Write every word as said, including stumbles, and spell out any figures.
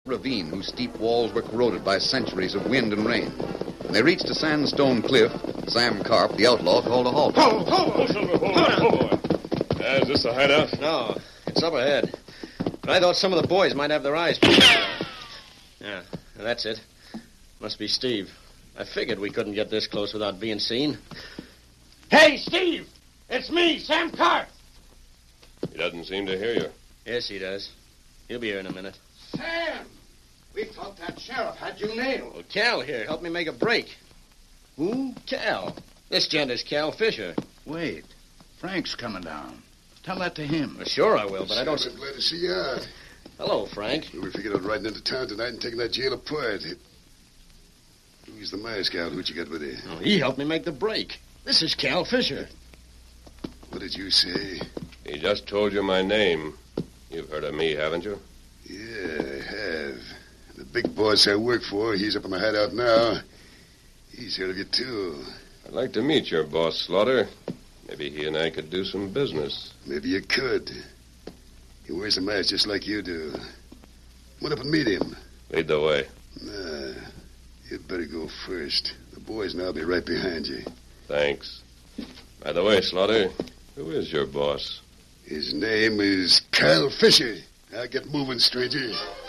ravine whose steep walls were corroded by centuries of wind and rain. When they reached a sandstone cliff, Sam Carp, the outlaw, called a halt. Hold, hold, hold, hold, hold. Uh, is this the hideout? No, it's up ahead. But I thought some of the boys might have their eyes peeled. Yeah, that's it. Must be Steve. I figured we couldn't get this close without being seen. Hey, Steve! It's me, Sam Carp! He doesn't seem to hear you. Yes, he does. He'll be here in a minute. Sam! We thought that sheriff had you nailed. Well, Cal here helped me make a break. Who? Cal. This gent is Cal Fisher. Wait. Frank's coming down. Tell that to him. Well, sure I will, but I don't... I'm glad to see you out. Hello, Frank. We figured on riding into town tonight and taking that jail apart. Who's the mask out? Who'd you get with you? Oh, he helped me make the break. This is Cal Fisher. What did you say? He just told you my name. You've heard of me, haven't you? Yeah, I have. The big boss I work for, he's up in the hideout now. He's heard of you, too. I'd like to meet your boss, Slaughter. Maybe he and I could do some business. Maybe you could. He wears a mask just like you do. Went up and meet him. Lead the way. Nah, you'd better go first. The boys and I'll be right behind you. Thanks. By the way, Slaughter, who is your boss? His name is Cal Fisher. Now get moving, stranger.